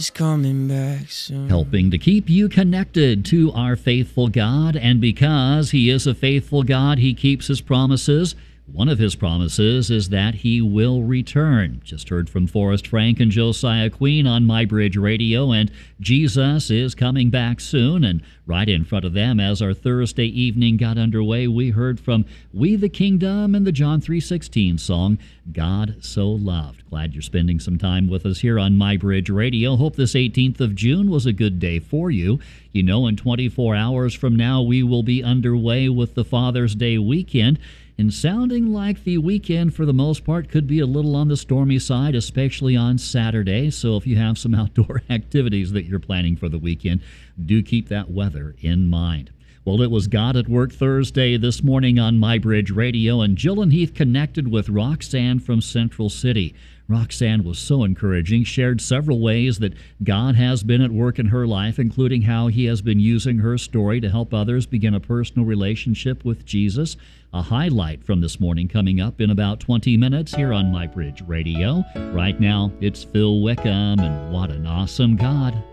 He's coming back soon. Helping to keep you connected to our faithful God, and because He is a faithful God, He keeps His promises. One of His promises is that He will return. Just heard from Forrest Frank and Josiah Queen on MyBridge Radio, and Jesus is coming back soon. And right in front of them, as our Thursday evening got underway, we heard from We the Kingdom and the John 3:16 song, God So Loved. Glad you're spending some time with us here on MyBridge Radio. Hope this 18th of June was a good day for you. You know, in 24 hours from now, we will be underway with the Father's Day weekend. And sounding like the weekend, for the most part, could be a little on the stormy side, especially on Saturday. So if you have some outdoor activities that you're planning for the weekend, do keep that weather in mind. Well, it was God at Work Thursday this morning on MyBridge Radio, and Jill and Heath connected with Roxanne from Central City. Roxanne was so encouraging, shared several ways that God has been at work in her life, including how He has been using her story to help others begin a personal relationship with Jesus. A highlight from this morning coming up in about 20 minutes here on MyBridge Radio. Right now, it's Phil Wickham, and what an awesome God